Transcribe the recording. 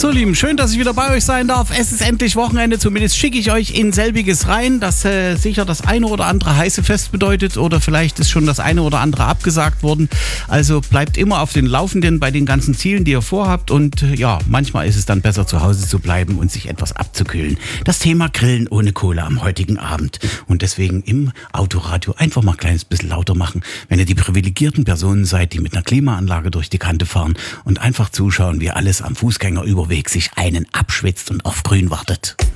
So, Lieben, schön, dass ich wieder bei euch sein darf. Es ist endlich Wochenende, zumindest schicke ich euch in selbiges rein, das sicher das eine oder andere heiße Fest bedeutet oder vielleicht ist schon das eine oder andere abgesagt worden. Also bleibt immer auf den Laufenden bei den ganzen Zielen, die ihr vorhabt und ja, manchmal ist es dann besser, zu Hause zu bleiben und sich etwas abzukühlen. Das Thema Grillen ohne Kohle am heutigen Abend und deswegen im Autoradio einfach mal ein kleines bisschen lauter machen, wenn ihr die privilegierten Personen seid, die mit einer Klimaanlage durch die Kante fahren und einfach zuschauen, wie alles am Fußgängerüberweg sich einen abschwitzt und auf Grün wartet.